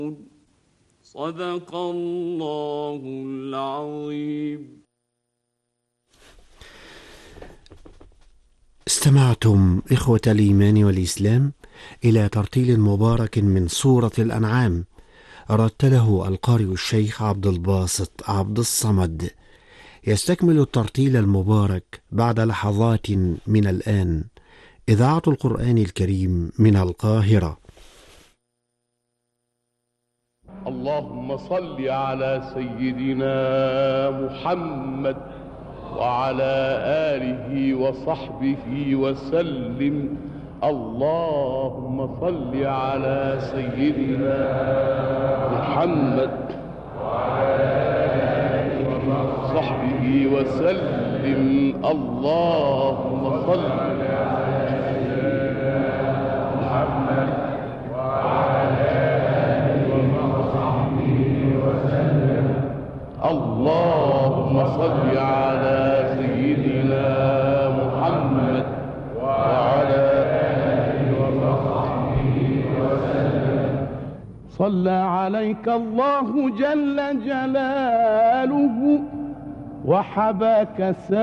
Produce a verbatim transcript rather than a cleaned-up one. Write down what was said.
صدق الله العظيم. استمعتم إخوة الإيمان والإسلام إلى ترتيل مبارك من سورة الأنعام، رتله القارئ الشيخ عبد الباسط عبد الصمد. يستكمل الترتيل المبارك بعد لحظات من الآن إذاعة القرآن الكريم من القاهرة. اللهم صل على سيدنا محمد وعلى آله وصحبه وسلم. اللهم صل على سيدنا محمد وعلى آله وصحبه وسلم. اللهم صل على سيدنا محمد وعلى آله وصحبه وسلم. اللهم صل على سيدنا محمد وعلى آله وصحبه وسلم. صلى عليك الله جل جلاله وحباك